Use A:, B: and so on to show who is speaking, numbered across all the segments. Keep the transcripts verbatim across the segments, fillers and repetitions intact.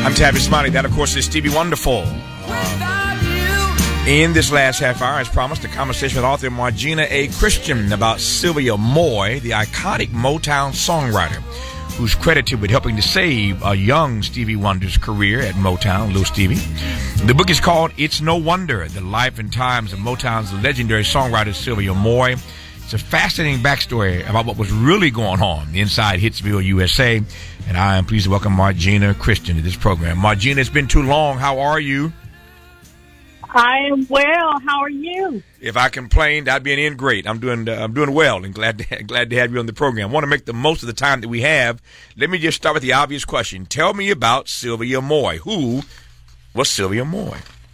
A: I'm Tavis Smiley. That, of course, is Stevie Wonderful. Uh, in this last half hour, as promised, a conversation with author Margina A. Christian about Sylvia Moy, the iconic Motown songwriter, who's credited with helping to save a young Stevie Wonder's career at Motown, Little Stevie. The book is called It's No Wonder, The Life and Times of Motown's legendary songwriter Sylvia Moy. It's a fascinating backstory about what was really going on inside Hitsville, U S A. And I am pleased to welcome Margina Christian to this program. Margina, it's been too long. How are you?
B: I am well. How are you?
A: If I complained, I'd be an end great. I'm doing uh, I'm doing well and glad to, glad to have you on the program. I want to make the most of the time that we have. Let me just start with the obvious question. Tell me about Sylvia Moy. Who was Sylvia Moy?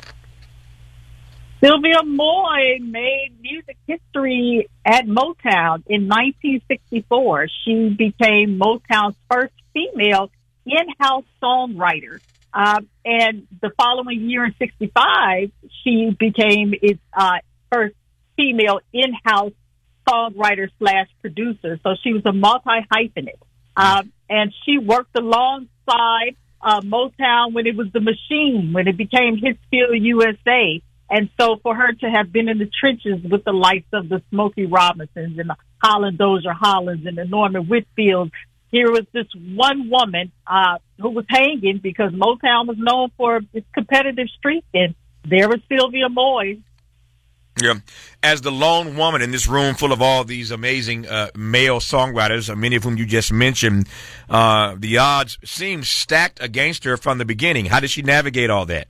B: Sylvia Moy made music history at Motown in nineteen sixty-four. She became Motown's first female in-house songwriter. Uh, and the following year in sixty-five, she became its uh, first female in-house songwriter slash producer. So she was a multi-hyphenate. Um, and she worked alongside uh, Motown when it was the Machine, when it became Hitsville, U S A. And so for her to have been in the trenches with the likes of the Smokey Robinsons and the Holland Dozier Hollands and the Norman Whitfields, here was this one woman uh, who was hanging because Motown was known for its competitive streak. And there was Sylvia Moy.
A: Yeah. As the lone woman in this room full of all these amazing uh, male songwriters, uh, many of whom you just mentioned, uh, the odds seem stacked against her from the beginning. How did she navigate all that?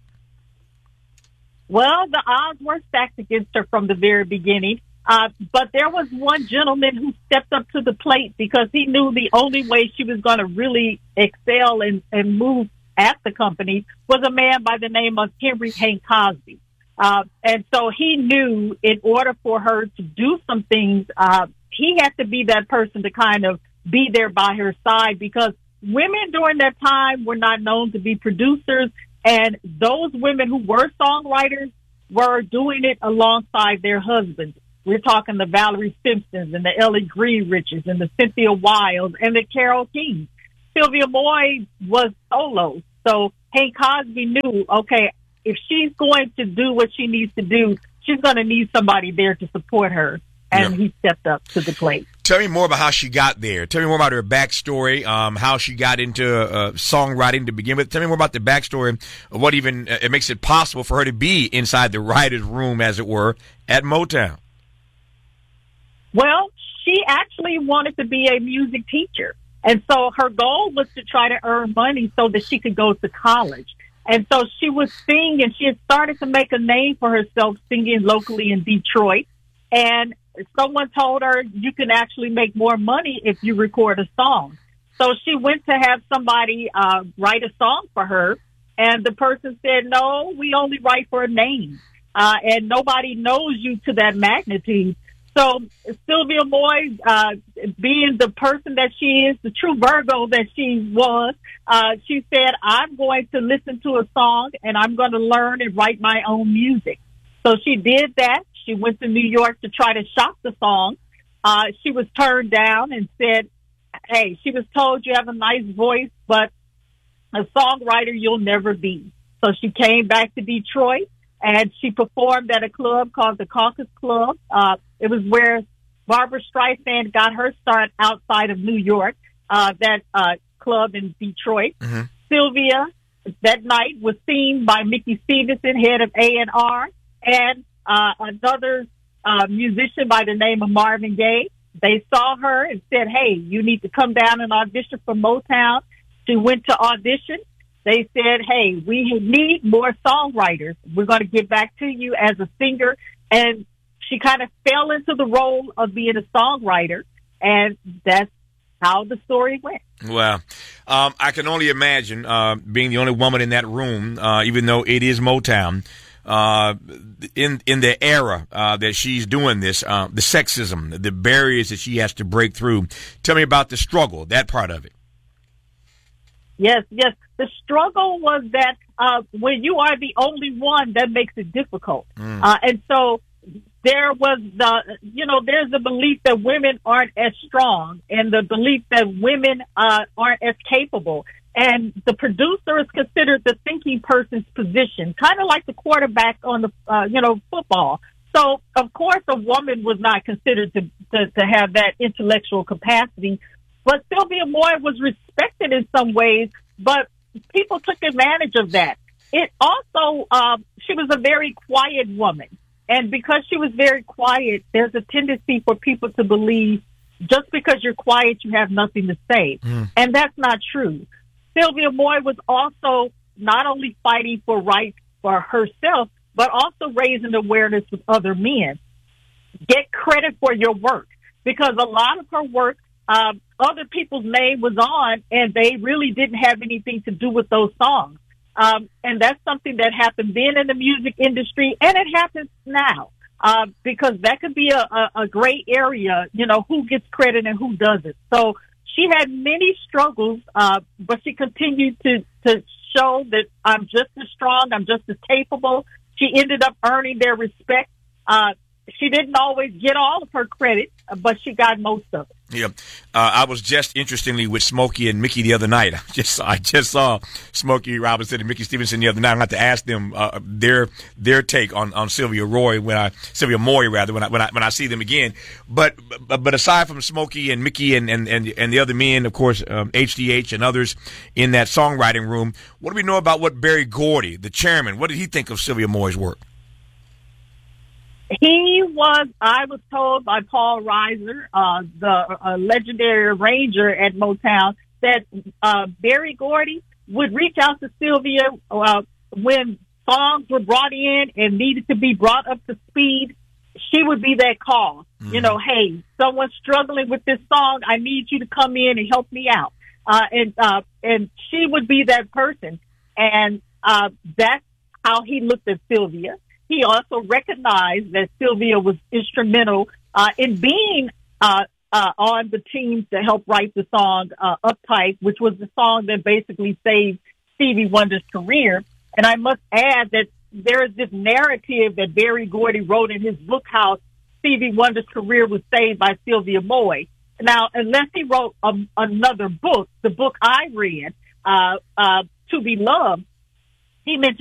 B: Well, the odds were stacked against her from the very beginning. Uh, but there was one gentleman who stepped up to the plate because he knew the only way she was going to really excel and, and move at the company was a man by the name of Henry Hank Cosby. Uh, and so he knew in order for her to do some things, uh, he had to be that person to kind of be there by her side because women during that time were not known to be producers. And those women who were songwriters were doing it alongside their husbands. We're talking the Valerie Simpsons and the Ellie Greenriches and the Cynthia Wilds and the Carole Kings. Sylvia Moy was solo. So Hank Cosby knew, okay, if she's going to do what she needs to do, she's going to need somebody there to support her. And yeah. He stepped up to the plate.
A: Tell me more about how she got there. Tell me more about her backstory, um, how she got into uh, songwriting to begin with. Tell me more about the backstory of what even uh, it makes it possible for her to be inside the writer's room, as it were, at Motown.
B: Well, she actually wanted to be a music teacher. And so her goal was to try to earn money so that she could go to college. And so she would sing, and she had started to make a name for herself singing locally in Detroit. And someone told her, you can actually make more money if you record a song. So she went to have somebody uh, write a song for her. And the person said, no, we only write for a name. Uh, and nobody knows you to that magnitude. So Sylvia Moy, uh, being the person that she is, the true Virgo that she was, uh, she said, I'm going to listen to a song and I'm going to learn and write my own music. So she did that. She went to New York to try to shop the song. Uh, she was turned down and said, hey, she was told you have a nice voice, but a songwriter you'll never be. So she came back to Detroit and she performed at a club called the Caucus Club. Uh, it was where Barbra Streisand got her start outside of New York, uh, that uh, club in Detroit. Mm-hmm. Sylvia that night was seen by Mickey Stevenson, head of A and R, and Uh, another uh, musician by the name of Marvin Gaye. They saw her and said, hey, you need to come down and audition for Motown. She went to audition. They said, hey, we need more songwriters. We're going to get back to you as a singer. And she kind of fell into the role of being a songwriter. And that's how the story went.
A: Well, um, I can only imagine uh, being the only woman in that room, uh, even though it is Motown. Uh, in, in the era, uh, that she's doing this, uh, the sexism, the barriers that she has to break through. Tell me about the struggle, that part of it.
B: Yes, yes. The struggle was that, uh, when you are the only one, that makes it difficult. Mm. Uh, and so there was the, you know, there's the belief that women aren't as strong and the belief that women, uh, aren't as capable. And the producer is considered the thinking person's position, kind of like the quarterback on the, uh, you know, football. So, of course, a woman was not considered to, to, to have that intellectual capacity. But Sylvia Moy was respected in some ways, but people took advantage of that. It also, uh, she was a very quiet woman. And because she was very quiet, there's a tendency for people to believe just because you're quiet, you have nothing to say. Mm. And that's not true. Sylvia Moy was also not only fighting for rights for herself, but also raising awareness with other men. Get credit for your work, because a lot of her work, um, other people's name was on, and they really didn't have anything to do with those songs. Um, and that's something that happened then in the music industry, and it happens now, uh, because that could be a, a, a gray area, you know, who gets credit and who doesn't. So she had many struggles, uh, but she continued to, to show that I'm just as strong, I'm just as capable. She ended up earning their respect. Uh, she didn't always get all of her credit, but she got most of it.
A: Yeah, uh, I was just interestingly with Smokey and Mickey the other night. I just I just saw Smokey Robinson and Mickey Stevenson the other night. I had to ask them uh, their their take on, on Sylvia Roy when I Sylvia Moy rather when I when I when I see them again. But but, but aside from Smokey and Mickey and, and, and, and the other men, of course, um, H D H and others in that songwriting room, what do we know about what Berry Gordy, the chairman, what did he think of Sylvia Moy's work?
B: He was, I was told by Paul Reiser, uh, the uh, legendary arranger at Motown, that uh, Berry Gordy would reach out to Sylvia uh, when songs were brought in and needed to be brought up to speed. She would be that call. Mm-hmm. You know, hey, someone's struggling with this song. I need you to come in and help me out. Uh, and uh, and she would be that person. And uh, that's how he looked at Sylvia. He also recognized that Sylvia was instrumental uh, in being uh, uh, on the team to help write the song uh, Uptight, which was the song that basically saved Stevie Wonder's career. And I must add that there is this narrative that Berry Gordy wrote in his book how Stevie Wonder's career was saved by Sylvia Moy. Now, unless he wrote a, another book, the book I read, uh, uh, To Be Loved, he mentioned